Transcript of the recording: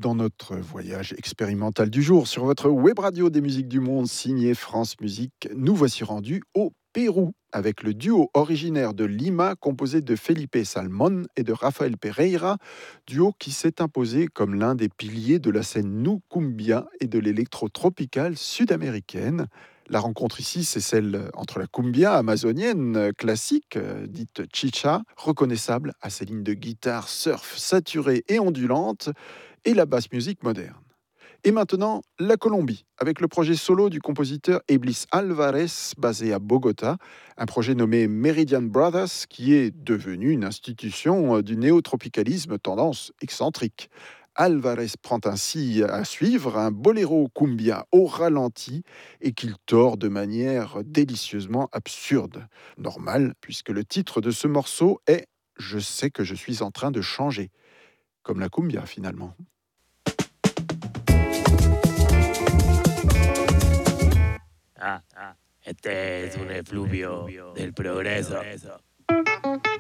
dans notre voyage expérimental du jour sur votre web radio des musiques du monde signée France Musique. Nous voici rendus au Pérou avec le duo originaire de Lima composé de Felipe Salmon et de Rafael Pereira, duo qui s'est imposé comme l'un des piliers de la scène nu cumbia et de l'électro-tropicale sud-américaine. La rencontre ici, c'est celle entre la cumbia amazonienne classique, dite chicha, reconnaissable à ses lignes de guitare surf saturées et ondulantes, et la basse musique moderne. Et maintenant, la Colombie, avec le projet solo du compositeur Eblis Alvarez, basé à Bogota, un projet nommé Meridian Brothers, qui est devenu une institution du néotropicalisme tendance excentrique. Alvarez prend ainsi à suivre un boléro cumbia au ralenti et qu'il tord de manière délicieusement absurde. Normal, puisque le titre de ce morceau est « Je sais que je suis en train de changer », comme la cumbia finalement. Este es un efluvio del progreso.